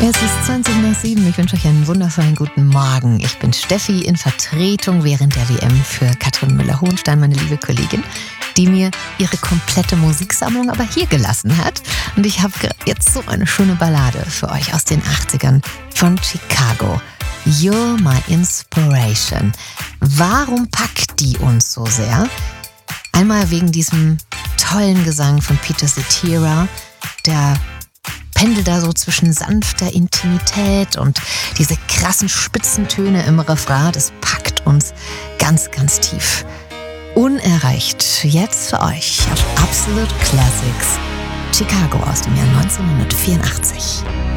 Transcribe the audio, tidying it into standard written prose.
Es ist 7:20. Ich wünsche euch einen wundervollen guten Morgen. Ich bin Steffi in Vertretung während der WM für Katrin Müller-Hohenstein, meine liebe Kollegin, die mir ihre komplette Musiksammlung aber hier gelassen hat. Und ich habe jetzt so eine schöne Ballade für euch aus den 80ern von Chicago. You're my inspiration. Warum packt die uns so sehr? Einmal wegen diesem tollen Gesang von Peter Cetera, der pendelt da so zwischen sanfter Intimität und diese krassen Spitzentöne im Refrain. Das packt uns ganz, ganz tief. Unerreicht jetzt für euch auf Absolute Classics Chicago aus dem Jahr 1984.